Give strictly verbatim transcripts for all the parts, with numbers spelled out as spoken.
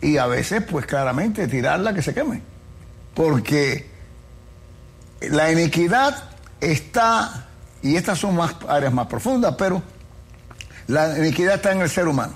y a veces, pues claramente, tirarla que se queme. Porque la iniquidad está, y estas son más áreas más profundas, pero la iniquidad está en el ser humano.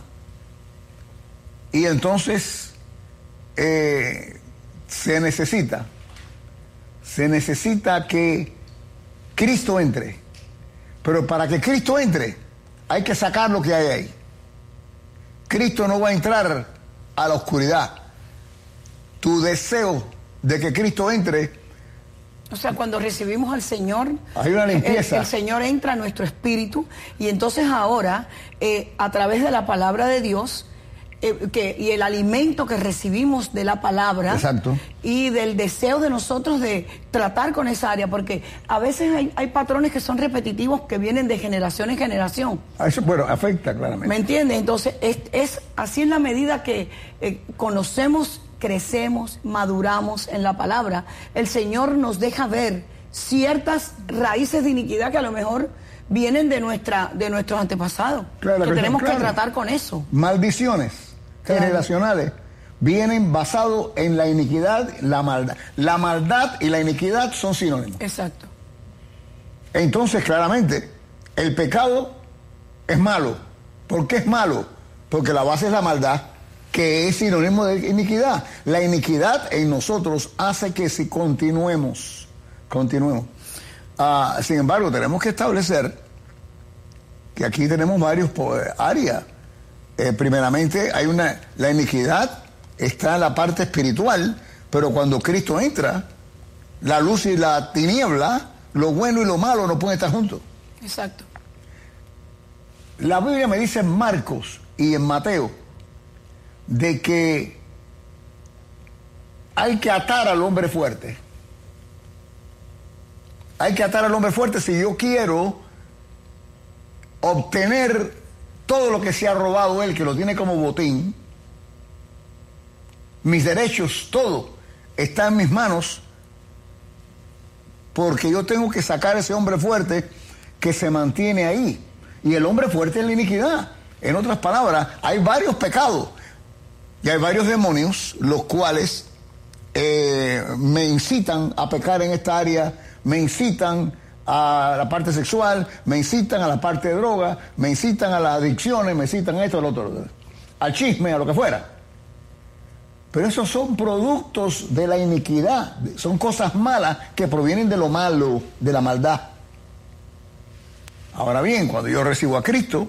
Y entonces eh, se necesita, se necesita que Cristo entre. Pero para que Cristo entre, hay que sacar lo que hay ahí. Cristo no va a entrar a la oscuridad. Tu deseo de que Cristo entre, o sea, cuando recibimos al Señor, hay una limpieza. El, el Señor entra a nuestro espíritu, y entonces ahora, eh, a través de la palabra de Dios, eh, que, y el alimento que recibimos de la palabra, exacto, y del deseo de nosotros de tratar con esa área, porque a veces hay, hay patrones que son repetitivos, que vienen de generación en generación. Eso, bueno, afecta claramente. ¿Me entiendes? Entonces, es, es así en la medida que eh, conocemos, crecemos, maduramos en la palabra, el Señor nos deja ver ciertas raíces de iniquidad que a lo mejor vienen de nuestra de nuestros antepasados, claro, que, que tenemos claro. que tratar con eso. Maldiciones claro. generacionales vienen basados en la iniquidad, la maldad. La maldad y la iniquidad son sinónimos. Exacto. Entonces, claramente, el pecado es malo. ¿Por qué es malo? Porque la base es la maldad, que es sinónimo de iniquidad. La iniquidad en nosotros hace que si continuemos, continuemos. Uh, sin embargo, tenemos que establecer que aquí tenemos varios áreas. Eh, primeramente, hay una, la iniquidad está en la parte espiritual, pero cuando Cristo entra, la luz y la tiniebla, lo bueno y lo malo no pueden estar juntos. Exacto. La Biblia me dice en Marcos y en Mateo de que hay que atar al hombre fuerte. Hay que atar al hombre fuerte si yo quiero obtener todo lo que se ha robado él, que lo tiene como botín. Mis derechos, todo está en mis manos, porque yo tengo que sacar a ese hombre fuerte que se mantiene ahí. Y el hombre fuerte es la iniquidad. En otras palabras, hay varios pecados y hay varios demonios, los cuales eh, me incitan a pecar en esta área, me incitan a la parte sexual, me incitan a la parte de droga, me incitan a las adicciones, me incitan a esto, a lo otro, al chisme, a lo que fuera. Pero esos son productos de la iniquidad, son cosas malas que provienen de lo malo, de la maldad. Ahora bien, cuando yo recibo a Cristo,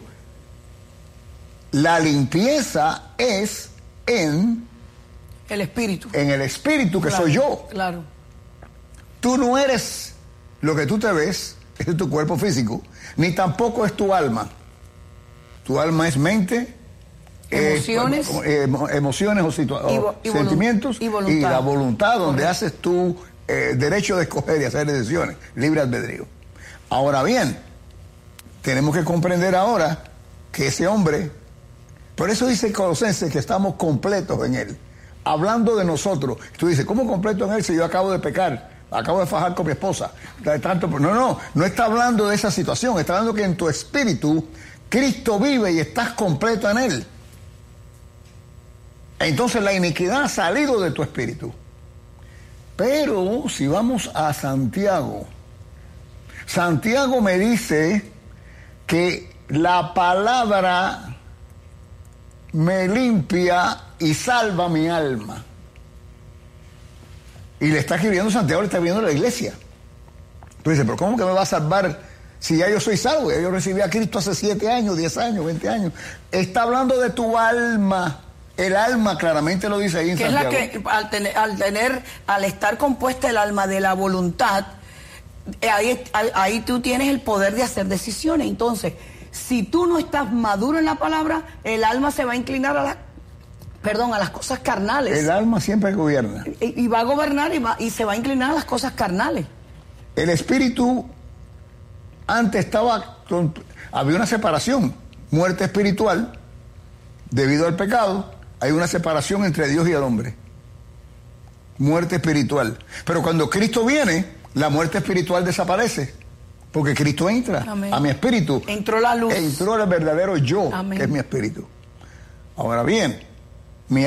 la limpieza es en el espíritu. En el espíritu, que claro, soy yo. Claro. Tú no eres lo que tú te ves, es tu cuerpo físico, ni tampoco es tu alma. Tu alma es mente, emociones, eh, emo, emociones o, situa y, o y sentimientos y, voluntad. Y la voluntad, donde Correcto. haces tu eh, derecho de escoger y hacer decisiones, libre albedrío. Ahora bien, tenemos que comprender ahora que ese hombre, por eso dice Colosenses que estamos completos en él. Hablando de nosotros, tú dices, ¿cómo completo en él si yo acabo de pecar? Acabo de fajar con mi esposa. Tanto, no, no, no está hablando de esa situación, está hablando que en tu espíritu Cristo vive y estás completo en él. Entonces la iniquidad ha salido de tu espíritu. Pero si vamos a Santiago, Santiago me dice que la palabra me limpia y salva mi alma. Y le está escribiendo Santiago, le está escribiendo a la iglesia. Tú dices, pero ¿cómo que me va a salvar si ya yo soy salvo? Ya yo recibí a Cristo hace siete años, diez años, veinte años. Está hablando de tu alma. El alma claramente lo dice ahí en que Santiago. Es la que al tener, al tener, al estar compuesta el alma de la voluntad, ahí, ahí tú tienes el poder de hacer decisiones. Entonces, si tú no estás maduro en la palabra, el alma se va a inclinar a la, perdón, a las cosas carnales. El alma siempre gobierna. Y, y va a gobernar y, va, y se va a inclinar a las cosas carnales. El espíritu antes estaba, con, había una separación, muerte espiritual, debido al pecado. Hay una separación entre Dios y el hombre. Muerte espiritual. Pero cuando Cristo viene, la muerte espiritual desaparece. Porque Cristo entra. Amén. A mi espíritu. Entró la luz. Entró el verdadero yo, Amén. Que es mi espíritu. Ahora bien,